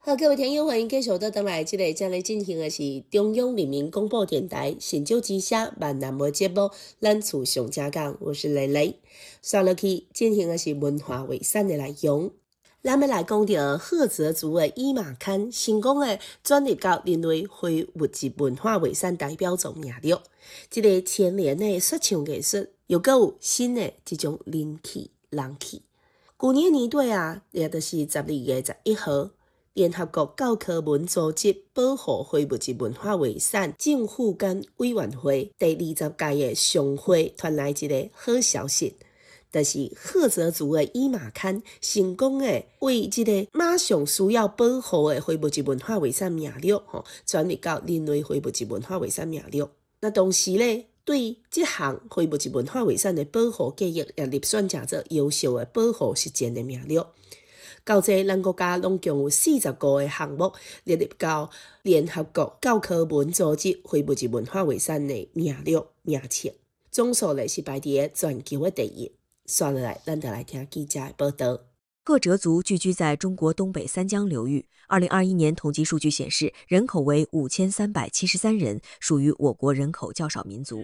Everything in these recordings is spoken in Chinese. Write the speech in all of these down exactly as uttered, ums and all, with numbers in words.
好，各位听友，欢迎继续倒转来，这个正在进行的是中央人民广播电台神州之声闽南语节目《咱厝上正讲》，我是蕾蕾。刷落去进行的是文化遗产的内容。咱要来讲到赫哲族的伊玛坎，成功的转入到人类非物质文化遗产代表作名录。这个千年的说唱艺术，又搁有新的一种人气人气。去年年底啊，也就是十二月十一号。联合国教科文组织保护非物质文化遗产政府间委员会第二十届的常会传来一个好消息，就是赫哲族的伊玛坎成功的为这个马上需要保护的非物质文化遗产名录，吼，转入到人类非物质文化遗产名录。那同时咧，对这项非物质文化遗产的保护计划也入选成做优秀的保护实践的名录。到这，咱国家拢共有四十个个项目列入到联合国教科文组织非物质文化遗产的名录名册，总数咧是排伫全球的第一。刷落来，咱就来听记者的报道。 赫哲族聚居在中国东北三江流域。二零二一年统计数据显示，人口为五千三百七十三人，属于我国人口较少民族。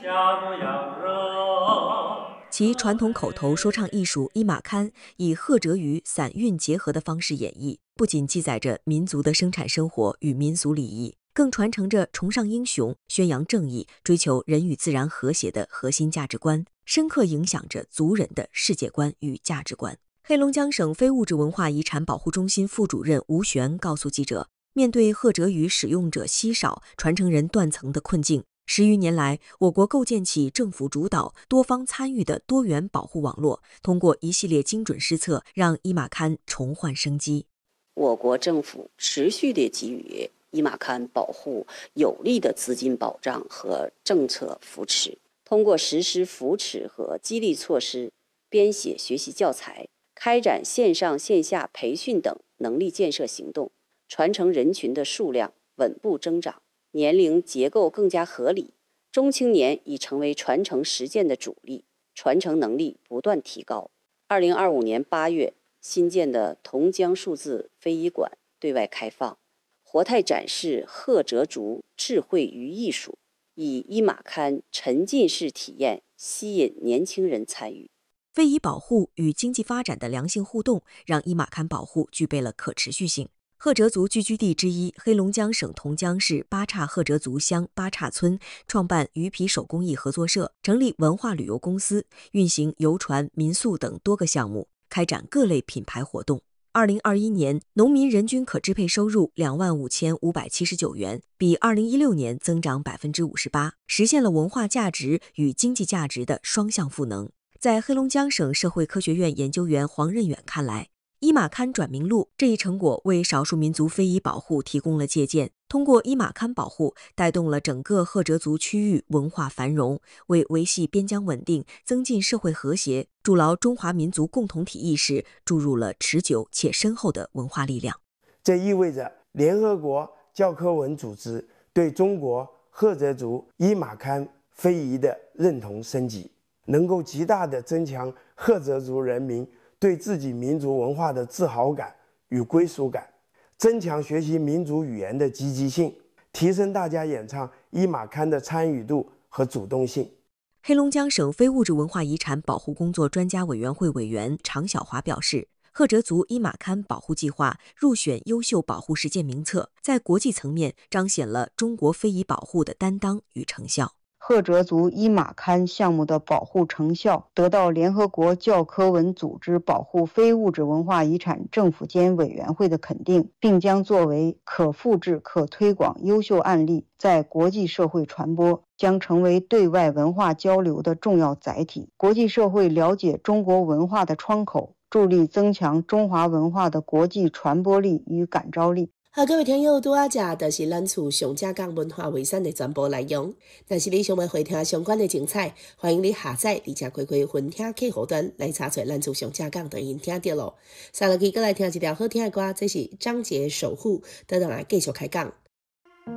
其传统口头说唱艺术伊玛坎以赫哲语散韵结合的方式演绎，不仅记载着民族的生产生活与民俗礼仪，更传承着崇尚英雄、宣扬正义、追求人与自然和谐的核心价值观，深刻影响着族人的世界观与价值观。黑龙江省非物质文化遗产保护中心副主任吴璇告诉记者，面对赫哲语使用者稀少、传承人断层的困境，十余年来，我国构建起政府主导、多方参与的多元保护网络，通过一系列精准施策，让伊玛坎重焕生机。 我国政府持续地给予伊玛坎保护有力的资金保障和政策扶持，通过实施扶持和激励措施，编写学习教材，开展线上线下培训等能力建设行动，传承人群的数量稳步增长。年龄结构更加合理，中青年已成为传承实践的主力，传承能力不断提高。二零二五年八月，新建的同江数字非遗馆对外开放，活态展示赫哲族智慧与艺术，以伊玛坎沉浸式体验吸引年轻人参与。 非遗保护与经济发展的良性互动，让伊玛坎保护具备了可持续性。赫哲族聚居地之一，黑龙江省同江市八岔赫哲族乡八岔村创办鱼皮手工艺合作社，成立文化旅游公司，运行游船、民宿等多个项目，开展各类品牌活动。二零二一年，农民人均可支配收入两万五千五百七十九元，比二零一六年增长百分之五十八，实现了文化价值与经济价值的双向赋能。在黑龙江省社会科学院研究员黄任远看来，伊玛坎转名录这一成果为少数民族非遗保护提供了借鉴，通过伊玛坎保护，带动了整个赫哲族区域文化繁荣，为维系边疆稳定、增进社会和谐、筑牢中华民族共同体意识注入了持久且深厚的文化力量。 这意味着联合国教科文组织对中国赫哲族伊玛坎非遗的认同升级，能够极大地增强赫哲族人民对自己民族文化的自豪感与归属感，增强学习民族语言的积极性，提升大家演唱伊玛坎的参与度和主动性。 黑龙江省非物质文化遗产保护工作专家委员会委员常晓华表示，赫哲族伊玛坎保护计划入选优秀保护实践名册，在国际层面彰显了中国非遗保护的担当与成效。 赫哲族伊玛坎项目的保护成效得到联合国教科文组织保护非物质文化遗产政府间委员会的肯定，并将作为可复制、可推广优秀案例在国际社会传播，将成为对外文化交流的重要载体，国际社会了解中国文化的窗口，助力增强中华文化的国际传播力与感召力。 好，各位听友，拄仔遮就是咱厝上正讲文化遗产的全部内容。但是你想要回听相关的精彩，欢迎你下载而且开开分听客户端来查找咱厝上正讲，就已经听到咯。下落去，再来听一条好听的歌，这是张杰守护，等等来继续开讲。